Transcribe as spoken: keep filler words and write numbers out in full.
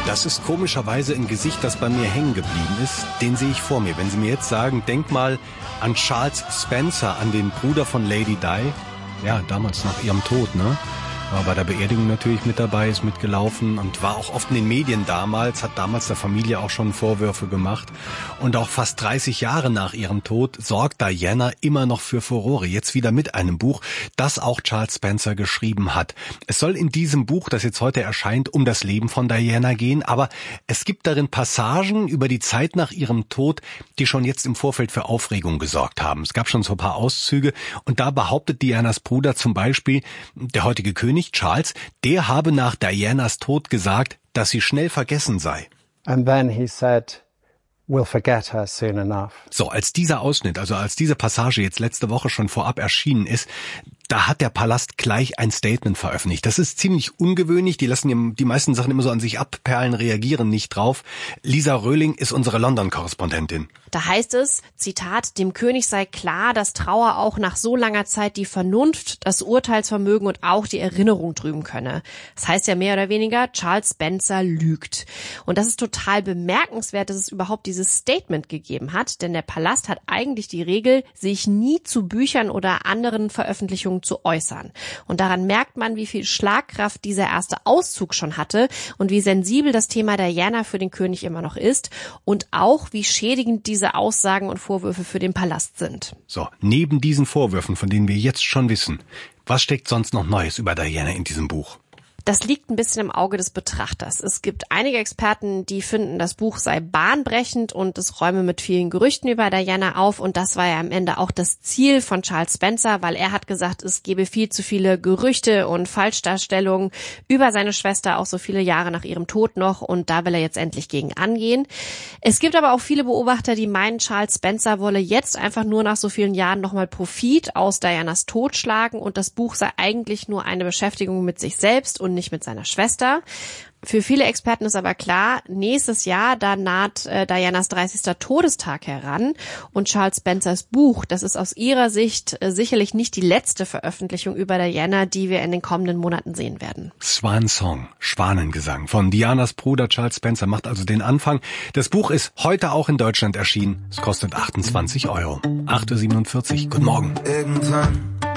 Das ist komischerweise ein Gesicht, das bei mir hängen geblieben ist. Den sehe ich vor mir. Wenn Sie mir jetzt sagen, denk mal an Charles Spencer, an den Bruder von Lady Di. Ja, damals nach ihrem Tod, ne? War bei der Beerdigung natürlich mit dabei, ist mitgelaufen und war auch oft in den Medien damals, hat damals der Familie auch schon Vorwürfe gemacht. Und auch fast dreißig Jahre nach ihrem Tod sorgt Diana immer noch für Furore. Jetzt wieder mit einem Buch, das auch Charles Spencer geschrieben hat. Es soll in diesem Buch, das jetzt heute erscheint, um das Leben von Diana gehen, aber es gibt darin Passagen über die Zeit nach ihrem Tod, die schon jetzt im Vorfeld für Aufregung gesorgt haben. Es gab schon so ein paar Auszüge und da behauptet Dianas Bruder zum Beispiel, der heutige König Charles, der habe nach Dianas Tod gesagt, dass sie schnell vergessen sei. And then he said, we'll forget her soon enough. So, als dieser Ausschnitt, also als diese Passage jetzt letzte Woche schon vorab erschienen ist, da hat der Palast gleich ein Statement veröffentlicht. Das ist ziemlich ungewöhnlich. Die lassen die meisten Sachen immer so an sich abperlen, reagieren nicht drauf. Lisa Röhling ist unsere London-Korrespondentin. Da heißt es, Zitat, dem König sei klar, dass Trauer auch nach so langer Zeit die Vernunft, das Urteilsvermögen und auch die Erinnerung trüben könne. Das heißt ja mehr oder weniger, Charles Spencer lügt. Und das ist total bemerkenswert, dass es überhaupt dieses Statement gegeben hat, denn der Palast hat eigentlich die Regel, sich nie zu Büchern oder anderen Veröffentlichungen zu äußern. Und daran merkt man, wie viel Schlagkraft dieser erste Auszug schon hatte und wie sensibel das Thema Diana für den König immer noch ist und auch, wie schädigend diese Aussagen und Vorwürfe für den Palast sind. So, neben diesen Vorwürfen, von denen wir jetzt schon wissen, was steckt sonst noch Neues über Diana in diesem Buch? Das liegt ein bisschen im Auge des Betrachters. Es gibt einige Experten, die finden, das Buch sei bahnbrechend und es räume mit vielen Gerüchten über Diana auf. Und das war ja am Ende auch das Ziel von Charles Spencer, weil er hat gesagt, es gebe viel zu viele Gerüchte und Falschdarstellungen über seine Schwester, auch so viele Jahre nach ihrem Tod noch. Und da will er jetzt endlich gegen angehen. Es gibt aber auch viele Beobachter, die meinen, Charles Spencer wolle jetzt einfach nur nach so vielen Jahren nochmal Profit aus Dianas Tod schlagen und das Buch sei eigentlich nur eine Beschäftigung mit sich selbst und nicht mit seiner Schwester. Für viele Experten ist aber klar, nächstes Jahr, da naht äh, Dianas dreißigster Todestag heran und Charles Spencers Buch, das ist aus ihrer Sicht äh, sicherlich nicht die letzte Veröffentlichung über Diana, die wir in den kommenden Monaten sehen werden. Swan Song, Schwanengesang von Dianas Bruder Charles Spencer macht also den Anfang. Das Buch ist heute auch in Deutschland erschienen. Es kostet achtundzwanzig Euro. acht Uhr siebenundvierzig. Guten Morgen. Irgendwann